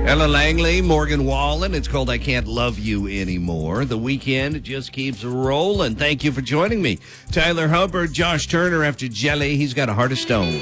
Ella Langley, Morgan Wallen. It's called I Can't Love You Anymore. The weekend just keeps rolling. Thank you for joining me. Tyler Hubbard, Josh Turner after Jelly. He's got a heart of stone.